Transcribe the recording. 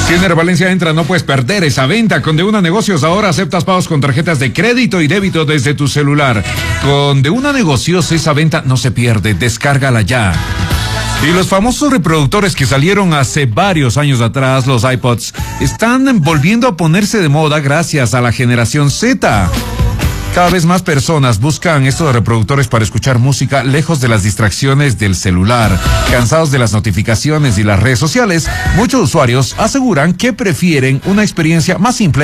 Si Ener Valencia entra, no puedes perder esa venta. Con Deuna Negocios ahora aceptas pagos con tarjetas de crédito y débito desde tu celular. Con Deuna Negocios esa venta no se pierde, descárgala ya. Y los famosos reproductores que salieron hace varios años atrás, los iPods, están volviendo a ponerse de moda gracias a la generación Z. Cada vez más personas buscan estos reproductores para escuchar música lejos de las distracciones del celular. Cansados de las notificaciones y las redes sociales, muchos usuarios aseguran que prefieren una experiencia más simple